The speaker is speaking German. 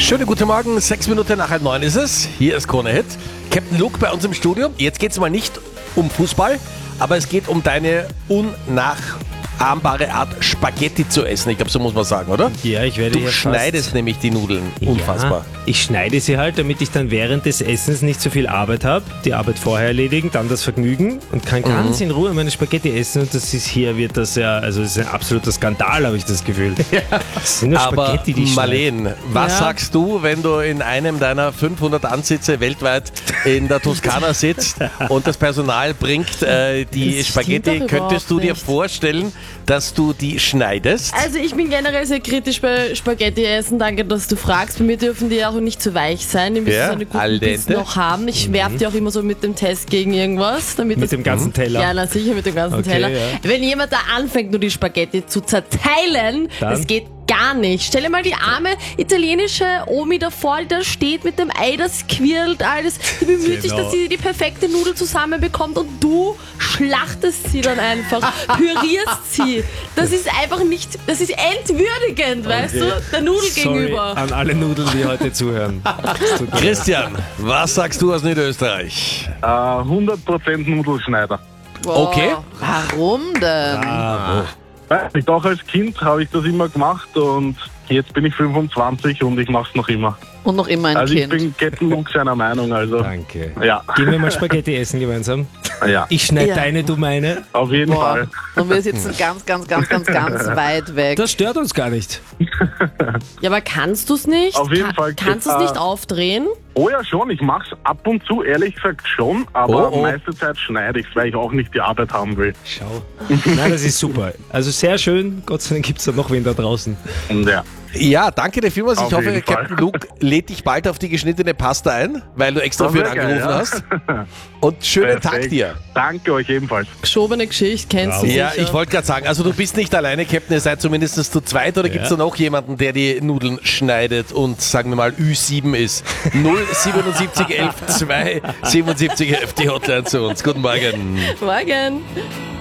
Schönen guten Morgen, 6 Minuten nach 8:30 ist es. Hier ist Krone Hit. Captain Luke bei uns im Studio. Jetzt geht es mal nicht um Fußball, aber es geht um deine unnachahmbare Art, Spaghetti zu essen. Ich glaube, so muss man sagen, oder? Ja, ich werde Du hier schneidest nämlich die Nudeln. Unfassbar. Ja, ich schneide sie halt, damit ich dann während des Essens nicht so viel Arbeit habe. Die Arbeit vorher erledigen, dann das Vergnügen und kann ganz in Ruhe meine Spaghetti essen. Und das ist hier, wird das ja, also es ist ein absoluter Skandal, habe ich das Gefühl. Das sind nur Aber Spaghetti, die ich schneide. Marleen, was sagst du, wenn du in einem deiner 500 Ansitze weltweit in der Toskana sitzt und das Personal bringt die Das Spaghetti? stimmt doch Könntest du dir überhaupt nicht. vorstellen, dass du die schneidest? Also ich bin generell sehr kritisch bei Spaghetti essen. Danke, dass du fragst. Bei mir dürfen die auch nicht zu weich sein. Die müssen Ja, so eine al gute Biss dente. noch haben. Ich werfe die auch immer so mit dem Test gegen irgendwas. Damit Mit das dem ganzen Teller. Ja, na sicher, mit dem ganzen Okay, Teller. ja. Wenn jemand da anfängt, nur die Spaghetti zu zerteilen, Dann? das geht gar nicht. Stell dir mal die arme italienische Omi davor, die da steht mit dem Ei, das quirlt alles. Die bemüht sich, Genau. dass sie die perfekte Nudel zusammenbekommt und du schlachtest sie dann einfach, pürierst sie. Das ist einfach nicht, das ist entwürdigend, weißt du, der Nudel Sorry gegenüber. an alle Nudeln, die heute zuhören. Es tut mir leid. Christian, was sagst du aus Niederösterreich? 100% Nudelschneider. Boah, Okay. Warum denn? Bravo. Ich auch als Kind habe ich das immer gemacht und jetzt bin ich 25 und ich mache es noch immer. Und noch immer ein Also ich Kind. bin Captain Luke seiner Meinung, also Danke. ja, Gehen wir mal Spaghetti essen gemeinsam. ja, Ich schneide Ja. deine, du meine. auf jeden Fall. Und wir sitzen ganz weit weg. Das stört uns gar nicht. Ja, aber kannst du es nicht? Auf jeden Fall Kannst du es nicht aufdrehen? Oh ja schon, ich mache es ab und zu, ehrlich gesagt schon, aber Oh, oh. meiste Zeit schneide ich es, weil ich auch nicht die Arbeit haben will. Schau. Nein, das ist super. Also sehr schön. Gott sei Dank gibt es da noch wen da draußen. Und ja, Ja, danke dir vielmals. Ich Auf hoffe, jeden Fall. Captain Luke lädt dich bald auf die geschnittene Pasta ein, weil du extra Das für ihn wär geil, angerufen ja. hast. Und schönen Tag perfekt. dir. Danke euch ebenfalls. Geschobene Geschichte, kennst du Ja, sicher. ich wollte gerade sagen, also du bist nicht alleine, Captain, ihr seid zumindest zu zweit, oder gibt es da noch jemanden, der die Nudeln schneidet und, sagen wir mal, Ü7 ist? 07711 2 77 11 die Hotline zu uns. Guten Morgen. Morgen.